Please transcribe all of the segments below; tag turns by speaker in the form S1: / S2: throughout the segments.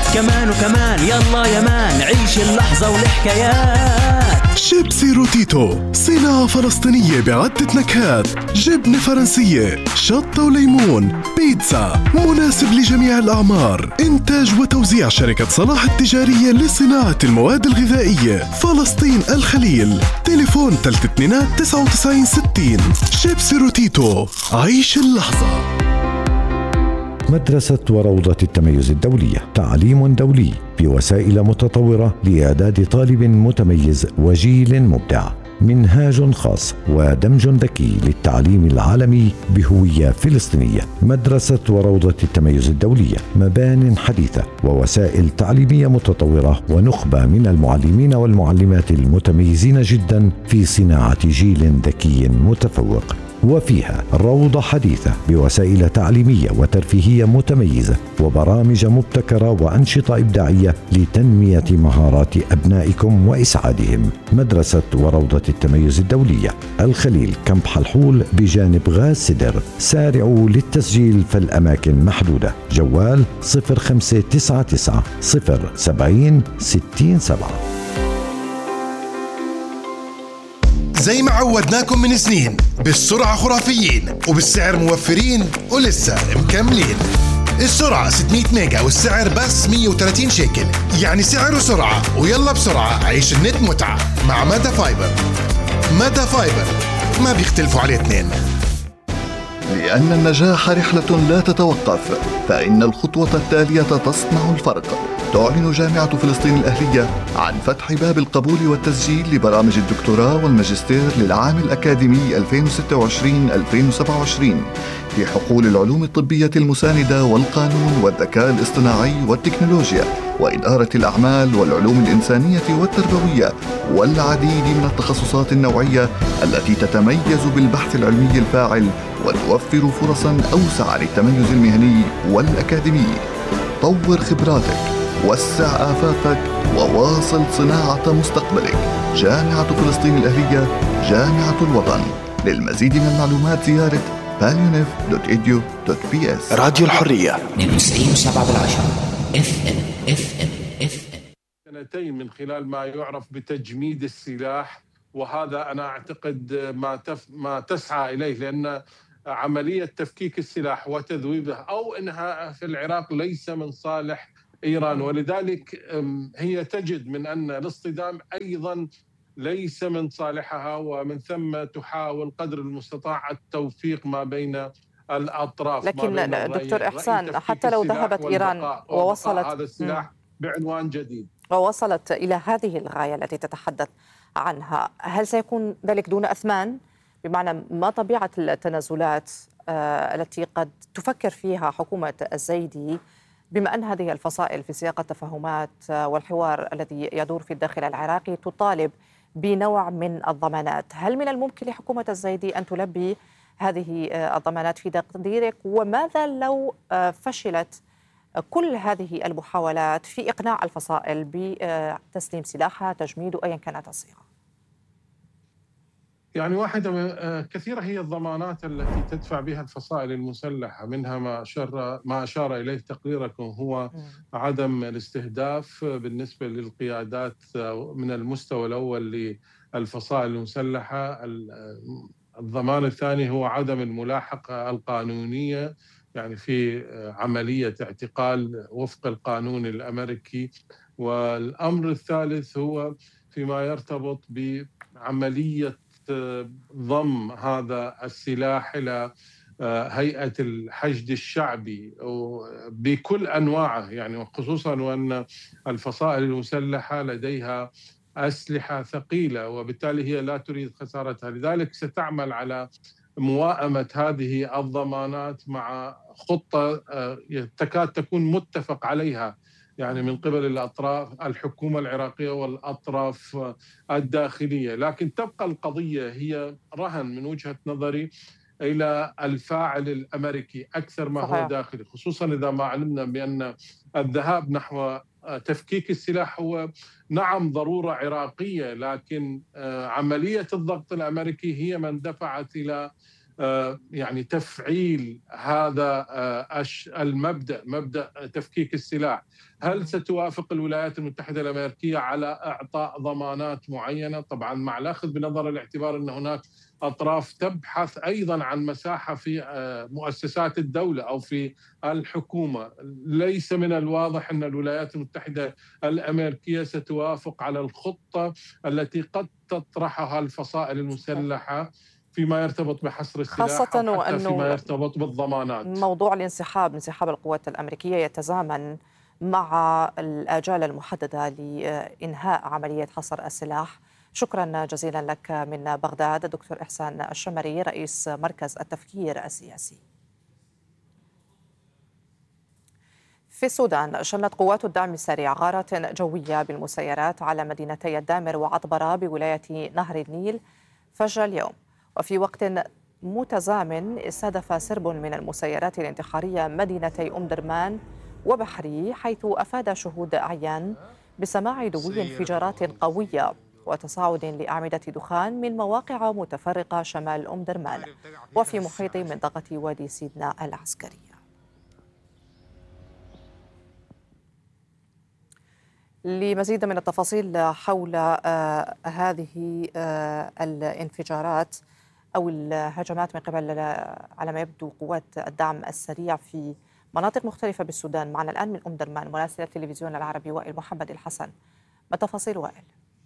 S1: كمان وكمان يلا يا مان عيش اللحظة والحكايات.
S2: شيبسي روتيتو صناعة فلسطينية بعدة نكهات، جبنة فرنسية، شطة وليمون، بيتزا، مناسب لجميع الأعمار. إنتاج وتوزيع شركة صلاح التجارية لصناعة المواد الغذائية، فلسطين الخليل. تليفون 329960. شيبسي روتيتو، عيش اللحظة.
S3: مدرسة وروضة التميز الدولية، تعليم دولي بوسائل متطورة لإعداد طالب متميز وجيل مبدع. منهاج خاص ودمج ذكي للتعليم العالمي بهوية فلسطينية. مدرسة وروضة التميز الدولية، مبان حديثة ووسائل تعليمية متطورة ونخبة من المعلمين والمعلمات المتميزين جدا في صناعة جيل ذكي متفوق. وفيها روضة حديثة بوسائل تعليمية وترفيهية متميزة وبرامج مبتكرة وأنشطة إبداعية لتنمية مهارات أبنائكم وإسعادهم. مدرسة وروضة التميز الدولية، الخليل، كامب حلحول بجانب غاز سدر. سارعوا للتسجيل فالأماكن محدودة. جوال 0599 070 607.
S4: زي ما عودناكم من سنين، بالسرعة خرافيين وبالسعر موفرين ولسه مكملين. السرعة 600 ميجا والسعر بس 130 شيكل، يعني سعر وسرعة. ويلا بسرعة عيش النت متعة مع مادا فايبر. مادا فايبر ما بيختلفوا عليه اثنين.
S5: لأن النجاح رحلة لا تتوقف، فإن الخطوة التالية تصنع الفرق. تعلن جامعة فلسطين الأهلية عن فتح باب القبول والتسجيل لبرامج الدكتوراه والماجستير للعام الأكاديمي 2026-2027 في حقول العلوم الطبية المساندة والقانون والذكاء الاصطناعي والتكنولوجيا وإدارة الأعمال والعلوم الإنسانية والتربوية والعديد من التخصصات النوعية التي تتميز بالبحث العلمي الفاعل وتوفر فرصا أوسع للتميز المهني والأكاديمي. طور خبراتك، وسع آفاقك، وواصل صناعة مستقبلك. جامعة فلسطين الأهلية، جامعة الوطن. للمزيد من المعلومات زيارة palunif.edu.ps.
S4: راديو الحرية
S6: 92.7 FM.
S7: سنتين من خلال ما يعرف بتجميد السلاح، وهذا أنا أعتقد ما تسعى إليه، لأن عملية تفكيك السلاح وتذويبه أو إنهاء في العراق ليس من صالح إيران، ولذلك هي تجد من أن الاصطدام أيضا ليس من صالحها، ومن ثم تحاول قدر المستطاع التوفيق ما بين الأطراف.
S8: لكن دكتور إحسان، حتى لو ذهبت إيران ووصلت
S7: هذا السلاح بعنوان جديد
S8: ووصلت إلى هذه الغاية التي تتحدث عنها، هل سيكون ذلك دون أثمان؟ بمعنى ما طبيعة التنازلات التي قد تفكر فيها حكومة الزيدي، بما أن هذه الفصائل في سياق التفاهمات والحوار الذي يدور في الداخل العراقي تطالب بنوع من الضمانات؟ هل من الممكن لحكومة الزيدي أن تلبي هذه الضمانات في تقديرك؟ وماذا لو فشلت كل هذه المحاولات في إقناع الفصائل بتسليم سلاحها، تجميده، أيا كانت الصيغة؟
S7: يعني واحدة كثيرة هي الضمانات التي تدفع بها الفصائل المسلحة، منها ما أشار إليه تقريركم هو عدم الاستهداف بالنسبة للقيادات من المستوى الأول للفصائل المسلحة. الضمان الثاني هو عدم الملاحقة القانونية، يعني في عملية اعتقال وفق القانون الأمريكي. والأمر الثالث هو فيما يرتبط بعملية ضم هذا السلاح إلى هيئة الحشد الشعبي بكل أنواعه، يعني وخصوصا وأن الفصائل المسلحة لديها أسلحة ثقيلة وبالتالي هي لا تريد خسارتها. لذلك ستعمل على موائمة هذه الضمانات مع خطة تكاد تكون متفق عليها، يعني من قبل الأطراف، الحكومة العراقية والأطراف الداخلية. لكن تبقى القضية هي رهن من وجهة نظري إلى الفاعل الأمريكي أكثر ما هو داخلي، خصوصا إذا ما علمنا بأن الذهاب نحو تفكيك السلاح هو نعم ضرورة عراقية، لكن عملية الضغط الأمريكي هي من دفعت إلى يعني تفعيل هذا المبدأ، مبدأ تفكيك السلاح. هل ستوافق الولايات المتحدة الأمريكية على إعطاء ضمانات معينة؟ طبعا مع الأخذ بنظر الاعتبار أن هناك أطراف تبحث أيضا عن مساحة في مؤسسات الدولة أو في الحكومة. ليس من الواضح أن الولايات المتحدة الأمريكية ستوافق على الخطة التي قد تطرحها الفصائل المسلحة فيما يرتبط بحصر السلاح،
S8: خاصة
S7: وحتى فيما يرتبط بالضمانات.
S8: موضوع انسحاب القوات الأمريكية يتزامن مع الآجال المحددة لإنهاء عملية حصر السلاح. شكرا جزيلا لك من بغداد دكتور إحسان الشمري رئيس مركز التفكير السياسي. في السودان شنت قوات الدعم السريع غارات جوية بالمسيرات على مدينتي الدامر وعطبرة بولاية نهر النيل فجر اليوم، وفي وقت متزامن استهدف سرب من المسيرات الانتحارية مدينتي أم درمان وبحري، حيث أفاد شهود أعيان بسماع دوي انفجارات قوية وتصاعد لأعمدة دخان من مواقع متفرقة شمال أم درمان وفي محيط منطقة وادي سيدنا العسكرية. لمزيد من التفاصيل حول هذه الانفجارات أو الهجمات من قبل على ما يبدو قوات الدعم السريع في مناطق مختلفة بالسودان، معنا الآن من أم درمان مراسل التلفزيون العربي وائل محمد الحسن. ما تفاصيل وائل؟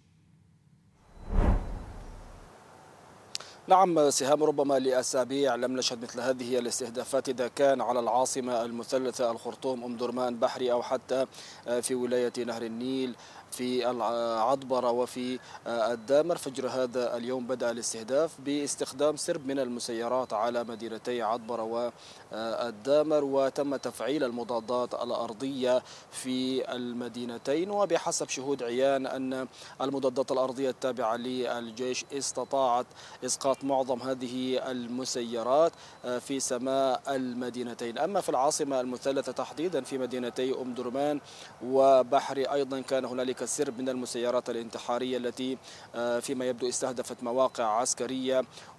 S9: نعم سهام، ربما لأسابيع لم نشهد مثل هذه الاستهدافات إذا كان على العاصمة المثلثة الخرطوم أم درمان بحري أو حتى في ولاية نهر النيل في العطبرة وفي الدامر. فجر هذا اليوم بدأ الاستهداف باستخدام سرب من المسيرات على مدينتي عطبرة والدامر، وتم تفعيل المضادات الأرضية في المدينتين. وبحسب شهود عيان أن المضادات الأرضية التابعة للجيش استطاعت إسقاط معظم هذه المسيرات في سماء المدينتين. أما في العاصمة المثلثة تحديدا في مدينتي أم درمان وبحري أيضا كان هنالك سرب من المسيرات الانتحارية التي فيما يبدو استهدفت مواقع عسكرية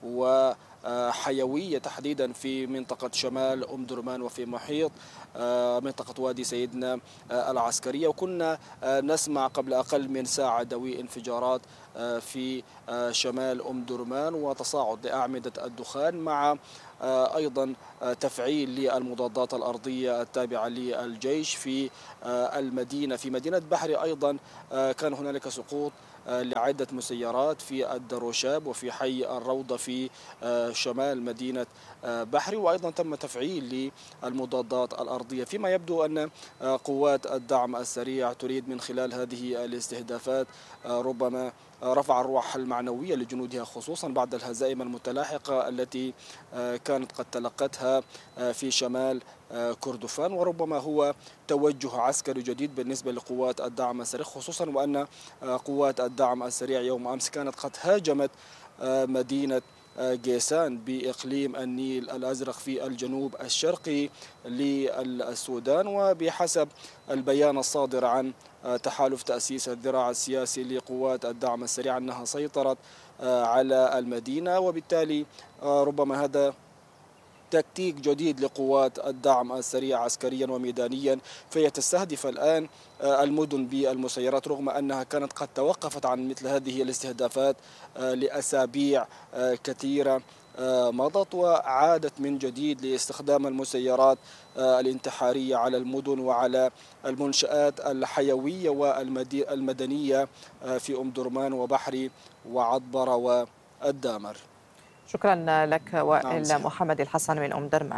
S9: وحيوية تحديدا في منطقة شمال أم درمان وفي محيط منطقة وادي سيدنا العسكرية. وكنا نسمع قبل أقل من ساعة دوي انفجارات في شمال أم درمان وتصاعد لأعمدة الدخان مع أيضا تفعيل للمضادات الأرضية التابعة للجيش في المدينة. في مدينة بحري أيضا كان هنالك سقوط لعدة مسيرات في الدروشاب وفي حي الروضة في شمال مدينة بحري، وأيضا تم تفعيل للمضادات الأرضية. فيما يبدو أن قوات الدعم السريع تريد من خلال هذه الاستهدافات ربما رفع الروح المعنوية لجنودها، خصوصا بعد الهزائم المتلاحقة التي كانت قد تلقتها في شمال كردفان، وربما هو توجه عسكري جديد بالنسبة لقوات الدعم السريع، خصوصا وأن قوات الدعم السريع يوم أمس كانت قد هاجمت مدينة جيسان بإقليم النيل الأزرق في الجنوب الشرقي للسودان. وبحسب البيان الصادر عن تحالف تأسيس الذراع السياسي لقوات الدعم السريع أنها سيطرت على المدينة، وبالتالي ربما هذا تكتيك جديد لقوات الدعم السريع عسكريا وميدانيا، فهي تستهدف الآن المدن بالمسيرات رغم أنها كانت قد توقفت عن مثل هذه الاستهدافات لأسابيع كثيرة مضت، وعادت من جديد لاستخدام المسيرات الانتحارية على المدن وعلى المنشآت الحيوية والمدنية في أم درمان وبحري وعطبرة والدامر.
S8: شكرا لك وائل محمد الحسن من أم درمان.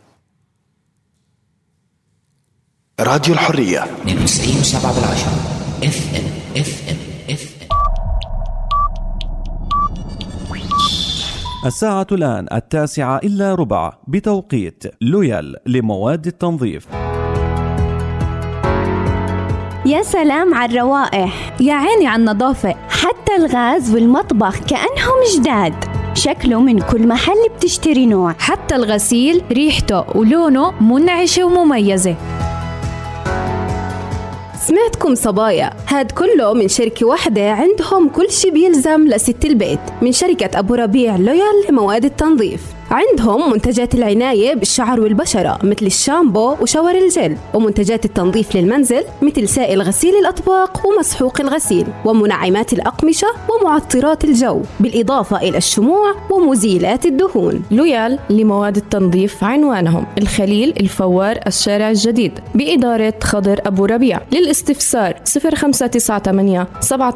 S2: راديو الحرية
S6: 92.7 FM.
S1: الساعة الآن 9:09 بتوقيت لويال لمواد التنظيف.
S10: يا سلام على الروائح، يا عيني على النظافة، حتى الغاز والمطبخ كأنهم جداد. شكله من كل محل بتشتري نوع،
S11: حتى الغسيل ريحته ولونه منعشة ومميزة.
S12: سمعتكم صبايا، هاد كله من شركة واحدة عندهم كل شي بيلزم لست البيت، من شركة أبو ربيع لويال لمواد التنظيف. عندهم منتجات العناية بالشعر والبشرة مثل الشامبو وشاور الجل، ومنتجات التنظيف للمنزل مثل سائل غسيل الأطباق ومسحوق الغسيل، ومنعمات الأقمشة ومعطرات الجو، بالإضافة إلى الشموع ومزيلات الدهون.
S13: لويال لمواد التنظيف عنوانهم الخليل الفوار الشارع الجديد بإدارة خضر أبو ربيع. للاستفسار 0598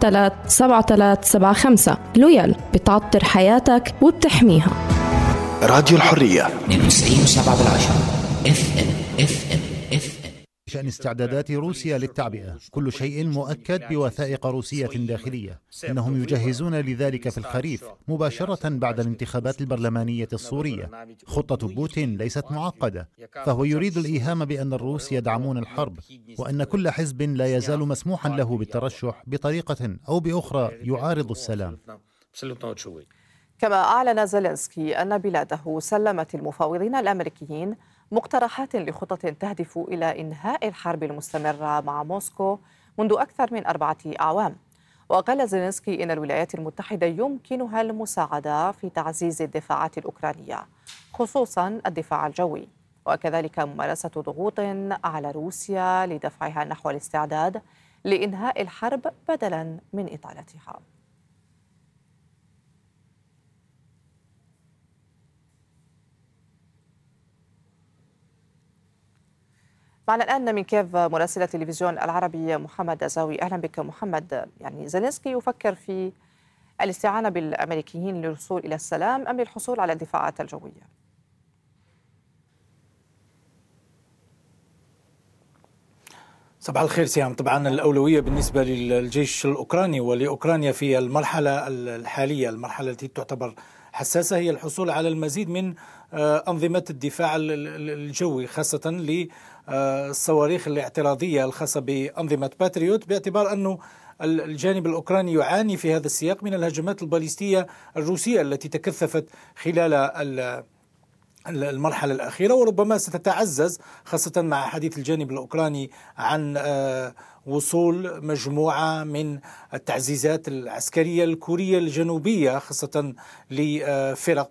S13: 737375. لويال بتعطر حياتك وبتحميها.
S14: راديو الحرية
S6: 92.7 FM.
S15: شأن استعدادات روسيا للتعبئة، كل شيء مؤكد بوثائق روسية داخلية. إنهم يجهزون لذلك في الخريف مباشرة بعد الانتخابات البرلمانية السورية. خطة بوتين ليست معقدة، فهو يريد الإيهام بأن الروس يدعمون الحرب، وأن كل حزب لا يزال مسموحا له بالترشح بطريقة أو بأخرى يعارض السلام.
S8: كما أعلن زيلينسكي أن بلاده سلمت المفاوضين الأمريكيين مقترحات لخطط تهدف إلى إنهاء الحرب المستمرة مع موسكو منذ أكثر من 4 أعوام. وقال زيلينسكي إن الولايات المتحدة يمكنها المساعدة في تعزيز الدفاعات الأوكرانية، خصوصا الدفاع الجوي، وكذلك ممارسة ضغوط على روسيا لدفعها نحو الاستعداد لإنهاء الحرب بدلا من إطالتها. معنا الآن من كييف مراسل التلفزيون العربي محمد أزاوي. أهلا بك محمد. يعني زيلينسكي يفكر في الاستعانة بالأمريكيين للوصول إلى السلام أم للحصول على الدفاعات الجوية؟
S16: صباح الخير سهام. طبعا الأولوية بالنسبة للجيش الأوكراني ولأوكرانيا في المرحلة الحالية، المرحلة التي تعتبر حساسة، هي الحصول على المزيد من أنظمة الدفاع الجوي، خاصة للصواريخ الاعتراضية الخاصة بأنظمة باتريوت، باعتبار أنه الجانب الأوكراني يعاني في هذا السياق من الهجمات الباليستية الروسية التي تكثفت خلال المرحلة الأخيرة، وربما ستتعزز خاصة مع حديث الجانب الأوكراني عن وصول مجموعة من التعزيزات العسكرية الكورية الجنوبية، خاصة لفرق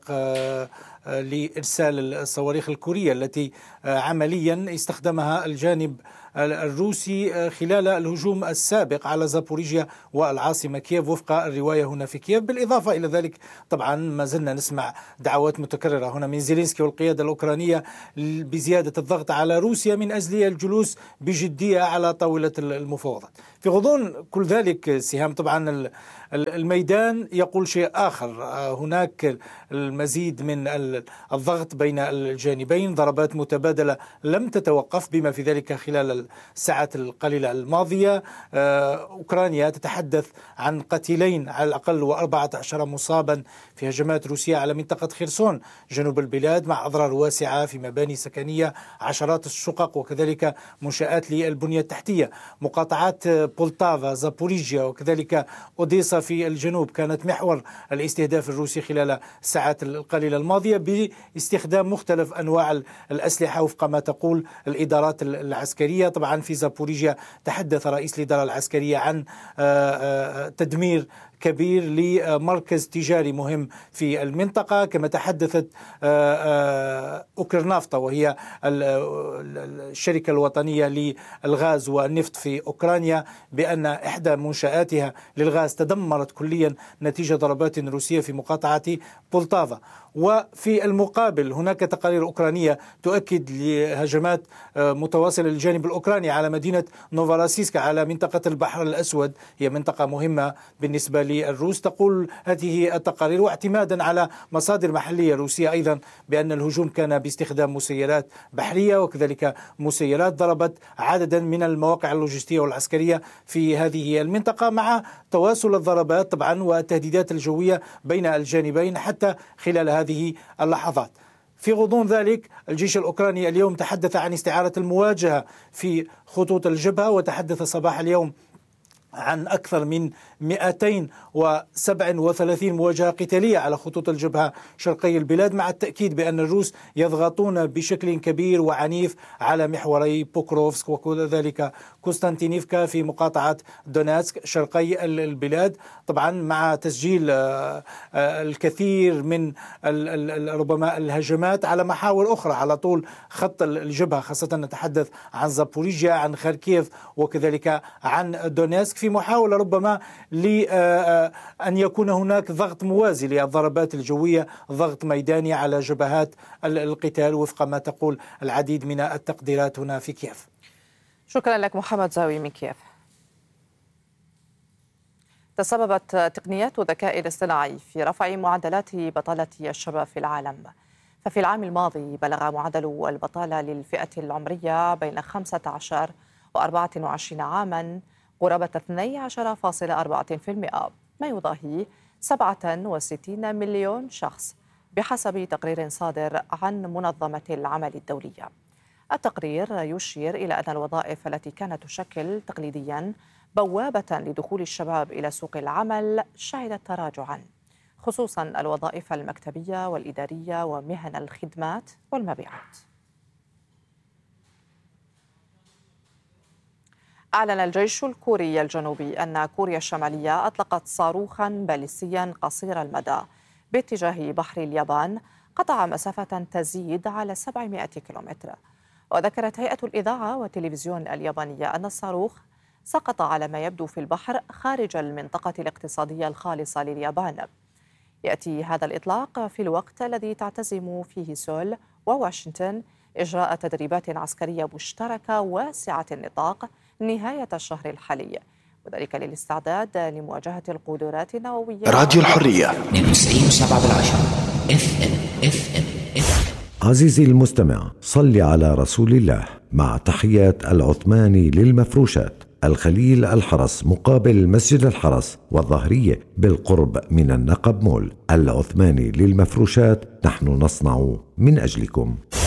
S16: لإرسال الصواريخ الكورية التي عمليا استخدمها الجانب الروسي خلال الهجوم السابق على زابوريجيا والعاصمة كييف وفق الرواية هنا في كييف. بالإضافة إلى ذلك طبعا ما زلنا نسمع دعوات متكررة هنا من زيلينسكي والقيادة الأوكرانية بزيادة الضغط على روسيا من أجل الجلوس بجدية على طاولة المفاوضات. في غضون كل ذلك سهام، طبعا الميدان يقول شيء آخر. هناك المزيد من الضغط بين الجانبين، ضربات متبادلة لم تتوقف بما في ذلك خلال الساعات القليلة الماضية. أوكرانيا تتحدث عن قتيلين على الأقل و14 مصابا في هجمات روسية على منطقة خيرسون جنوب البلاد، مع أضرار واسعة في مباني سكنية، عشرات الشقق، وكذلك منشآت للبنية التحتية. مقاطعات بولتافا، زابوريجيا، وكذلك أوديسا في الجنوب كانت محور الاستهداف الروسي خلال الساعات القليلة الماضية باستخدام مختلف أنواع الأسلحة وفق ما تقول الإدارات العسكرية. طبعا في زابوريجيا تحدث رئيس الإدارة العسكرية عن تدمير كبير لمركز تجاري مهم في المنطقة، كما تحدثت أوكرنافتا وهي الشركة الوطنية للغاز والنفط في أوكرانيا بأن إحدى منشآتها للغاز تدمرت كليا نتيجة ضربات روسية في مقاطعة بولتافا. وفي المقابل هناك تقارير أوكرانية تؤكد لهجمات متواصلة للجانب الأوكراني على مدينة نوفاراسيسكا على منطقة البحر الأسود، هي منطقة مهمة بالنسبة للروس. تقول هذه التقارير واعتمادا على مصادر محلية روسية أيضا بأن الهجوم كان باستخدام مسيرات بحرية وكذلك مسيرات ضربت عددا من المواقع اللوجستية والعسكرية في هذه المنطقة، مع تواصل الضربات طبعا والتهديدات الجوية بين الجانبين حتى خلال هذه اللحظات. في غضون ذلك الجيش الأوكراني اليوم تحدث عن استعارة المواجهة في خطوط الجبهة، وتحدث صباح اليوم عن أكثر من 237 مواجهة قتالية على خطوط الجبهة شرقي البلاد، مع التأكيد بأن الروس يضغطون بشكل كبير وعنيف على محوري بوكروفسك وكذلك كوستانتينيفكا في مقاطعة دونيتسك شرقي البلاد، طبعا مع تسجيل الكثير من ربما الهجمات على محاور أخرى على طول خط الجبهة، خاصة نتحدث عن زابوريجيا، عن خاركيف وكذلك عن دونيتسك، في محاولة ربما لأن يكون هناك ضغط موازي للضربات الجوية، ضغط ميداني على جبهات القتال وفق ما تقول العديد من التقديرات هنا في كييف.
S8: شكرا لك محمد زاوي من كييف. تسببت تقنيات الذكاء الاصطناعي في رفع معدلات بطالة الشباب في العالم، ففي العام الماضي بلغ معدل البطالة للفئة العمرية بين 15 و24 عاما قرابة 12.4%، ما يضاهي 67 مليون شخص بحسب تقرير صادر عن منظمة العمل الدولية. التقرير يشير إلى أن الوظائف التي كانت تشكل تقليديا بوابة لدخول الشباب إلى سوق العمل شهدت تراجعا، خصوصا الوظائف المكتبية والإدارية ومهن الخدمات والمبيعات. أعلن الجيش الكوري الجنوبي أن كوريا الشمالية أطلقت صاروخا باليستيا قصير المدى باتجاه بحر اليابان قطع مسافة تزيد على 700 كيلومتر. وذكرت هيئة الإذاعة والتلفزيون اليابانية أن الصاروخ سقط على ما يبدو في البحر خارج المنطقة الاقتصادية الخالصة لليابان. يأتي هذا الإطلاق في الوقت الذي تعتزم فيه سول وواشنطن إجراء تدريبات عسكرية مشتركة واسعة النطاق نهاية الشهر الحالي، وذلك للاستعداد لمواجهة القدرات النووية.
S14: راديو الحرية
S6: 92.7 FM.
S3: عزيزي المستمع، صل على رسول الله. مع تحيات العثماني للمفروشات، الخليل الحرس مقابل مسجد الحرس والظهرية بالقرب من النقب مول. العثماني للمفروشات، نحن نصنع من أجلكم.